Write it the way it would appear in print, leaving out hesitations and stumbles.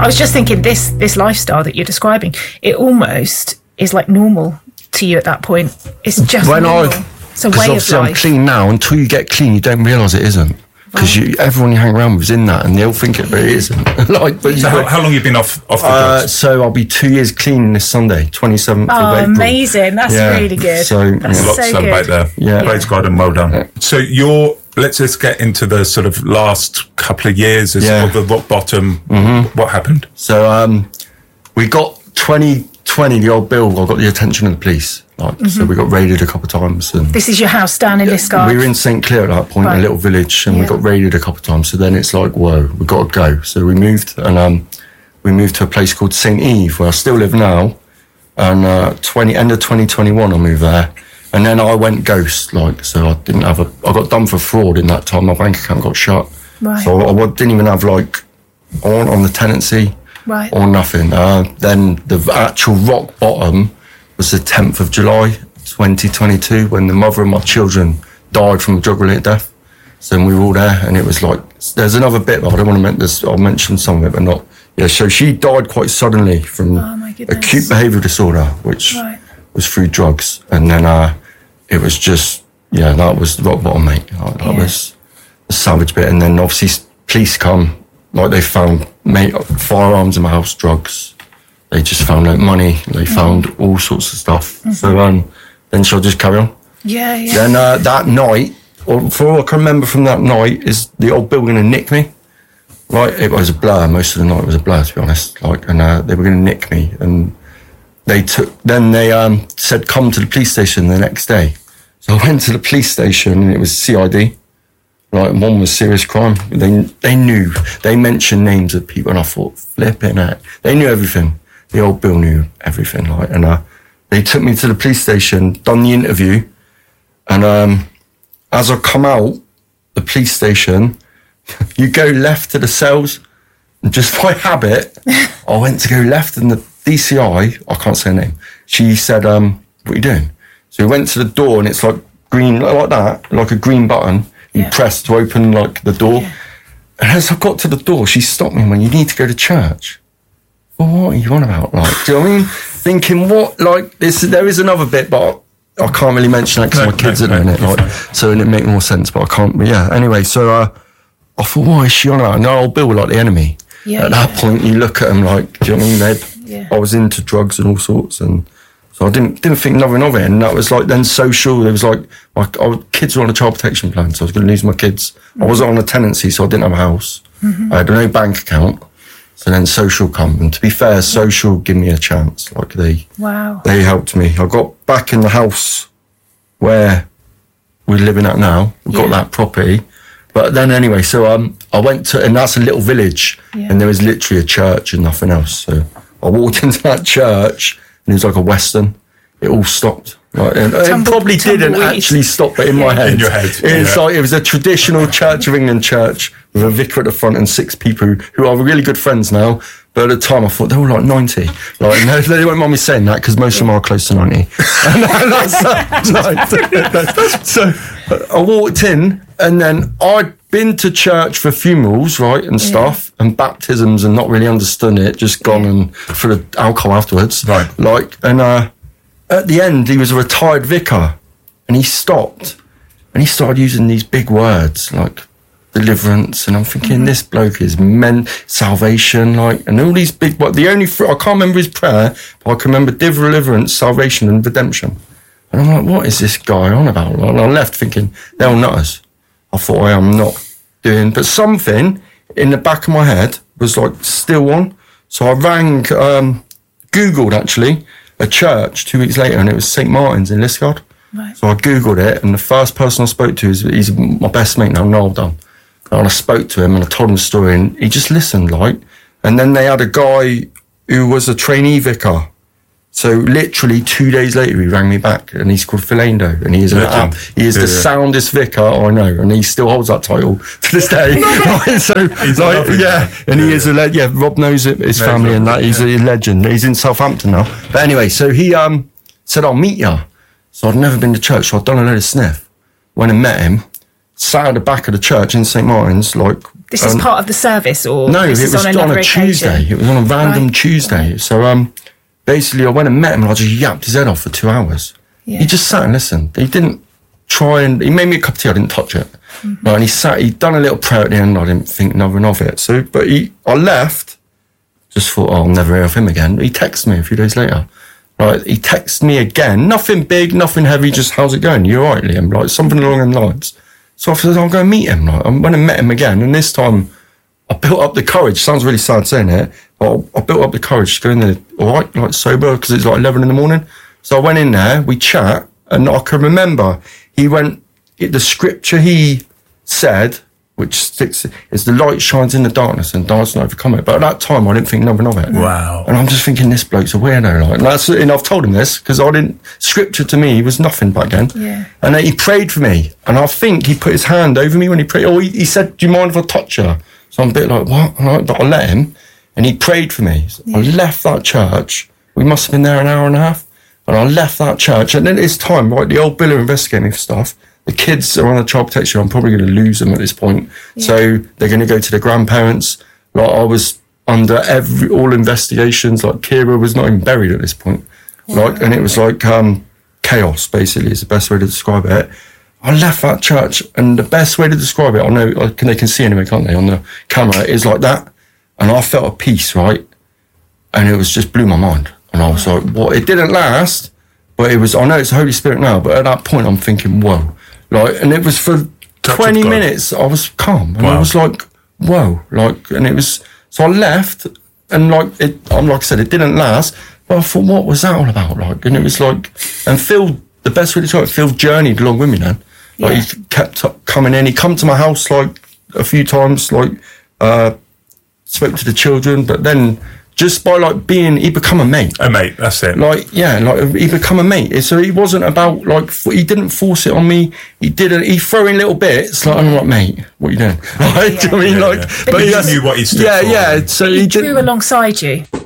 I was just thinking this lifestyle that you're describing, it almost is like normal to you at that point. It's just normal. It's a way of life. I'm clean now. Until you get clean, you don't realise it isn't. Because everyone you hang around with is in that, and they'll think it, but it isn't. So how long have you been off the drugs? So I'll be 2 years clean this Sunday, 27th of April. Amazing. That's really good. So, that's lots to celebrate there. Yeah. Praise God and well done. Yeah. So let's just get into the sort of last couple of years of the rock bottom. Mm-hmm. What happened? So we got 2020, the old bill, I got the attention of the police. So we got raided a couple of times. And this is your house down in Liskeard? We were in St Clair at that point, a little village, and we got raided a couple of times. So then it's like, whoa, we've got to go. So we moved, and we moved to a place called St Eve, where I still live now. And end of 2021, I moved there. And then I went ghost, so I didn't have I got done for fraud in that time. My bank account got shut. Right. So I didn't even have, I wasn't on the tenancy or nothing. Then the actual rock bottom was the 10th of July, 2022, when the mother of my children died from a drug-related death. So we were all there, and it was there's another bit, but I don't want to mention this. I'll mention some of it, but not. Yeah, so she died quite suddenly from acute behavioural disorder, which was through drugs. And then it was just, that was rock bottom, mate. That was a savage bit. And then obviously police come, they found firearms in my house, drugs. They just found money. They found all sorts of stuff. Mm-hmm. So then shall I just carry on? Yeah. Then that night, for all I can remember from that night, is the old bill going to nick me. It was a blur. Most of the night was a blur, to be honest. And they were going to nick me, and they said come to the police station the next day. So I went to the police station, and it was CID. One was serious crime. They knew. They mentioned names of people, and I thought, flipping it. They knew everything. The old Bill knew everything, and they took me to the police station, done the interview, and as I come out the police station, you go left to the cells, and just by habit, I went to go left, and the DCI, I can't say her name, she said, what are you doing? So we went to the door, and it's green, like that, like a green button, you press to open the door. Yeah. And as I got to the door, she stopped me and went, you need to go to church. Well, what are you on about? Do you know what I mean? Thinking, there is another bit, but I can't really mention that because my kids are doing it. So it'd make more sense, but I can't. But anyway, so I thought, what is she on about? And old Bill were the enemy. Yeah, at that point, you look at them do you know what I mean? I was into drugs and all sorts, and so I didn't think nothing of it. And that was then social. It was my kids were on a child protection plan, so I was going to lose my kids. Mm-hmm. I wasn't on a tenancy, so I didn't have a house. Mm-hmm. I had no bank account. So then social come, and to be fair, social give me a chance. They helped me. I got back in the house where we're living at now. We got that property. But then anyway, so I went to, and that's a little village, and there was literally a church and nothing else. So I walked into that church, and it was like a Western. It all stopped. It probably didn't actually stop, but in my head. In your head. It's it was a traditional Church of England church with a vicar at the front and 6 people who are really good friends now. But at the time, I thought they were 90. No, they won't mind me saying that because most of them are close to 90. So I walked in, and then I'd been to church for funerals, and stuff, and baptisms, and not really understood it. Just gone and for the alcohol afterwards, and at the end, he was a retired vicar, and he stopped, and he started using these big words like deliverance, and I'm thinking, this bloke is salvation, and all these big, the only, I can't remember his prayer, but I can remember deliverance, salvation, and redemption. And I'm like, what is this guy on about? And I left thinking, they'll nut us. I thought, I am not doing, but something in the back of my head was still on. So I rang, Googled actually, a church 2 weeks later, and it was St. Martin's in Liskeard. Right. So I Googled it, and the first person I spoke to he's my best mate now, Noel Dunn. And I spoke to him, and I told him the story, and he just listened, And then they had a guy who was a trainee vicar. So literally 2 days later, he rang me back, and he's called Phil Ando, and he is the soundest vicar I know, and he still holds that title to this day. And he is a legend. Rob knows it, his family, and that he's a legend. He's in Southampton now. But anyway, so he said, I'll meet you. So I'd never been to church, so I'd done a load of sniff. Went and met him, sat at the back of the church in St. Martin's, This is part of the service, or no? It was on a Tuesday. It was on a random Tuesday. So basically, I went and met him, and I just yapped his head off for 2 hours. Yeah. He just sat and listened. He didn't try, and he made me a cup of tea. I didn't touch it. Mm-hmm. Right, and he sat. He'd done a little prayer at the end. I didn't think nothing of it. So, but I left. Just thought, I'll never hear of him again. He texted me a few days later. Right, he texted me again. Nothing big, nothing heavy. Just, how's it going? You all right, Liam? Like something along them lines. So I said, I'll go and meet him. Like, I went and met him again, and this time I built up the courage. Sounds really sad saying it, but I built up the courage to go in there, all right, like sober, because it's like 11 in the morning. So I went in there, we chat, and I can remember the scripture he said, which sticks, is the light shines in the darkness and darkness not overcome it. But at that time, I didn't think nothing of it. Wow. And I'm just thinking, this bloke's a weirdo. Like, and I've told him this, because scripture to me was nothing back then. Yeah. And then he prayed for me. And I think he put his hand over me when he prayed. Or he said, do you mind if I touch her? So I'm a bit like, what? But I let him. And he prayed for me. So I left that church. We must have been there an hour and a half. And I left that church. And then it's time, right? The old Bill are investigating for stuff. The kids are on the child protection. I'm probably going to lose them at this point. Yeah. So they're going to go to their grandparents. Like, I was under all investigations. Like, Kira was not even buried at this point. Like, and it was like chaos, basically, is the best way to describe it. I left that church, and the best way to describe it, I know they can see anyway, can't they, on the camera, is like that. And I felt a peace, right? And it was just blew my mind. And I was like, what? It didn't last, but it was, I know it's the Holy Spirit now, but at that point I'm thinking, whoa. Like, and it was for 20 minutes, I was calm. And I was like, whoa. Like, and it was, so I left, and like I said, it didn't last, but I thought, what was that all about? Like, and it was like, and Phil, the best way to describe it, Phil journeyed along with me then. Like, he kept coming in. He come to my house like a few times, like, spoke to the children, but then just by like he become a mate. A mate, that's it. Like, yeah, like he become a mate. So he wasn't about like, he didn't force it on me. He threw in little bits, like, I'm like, mate, what are you doing? Like, do you know what I mean? Like, but he knew what he stood for. So he drew alongside you.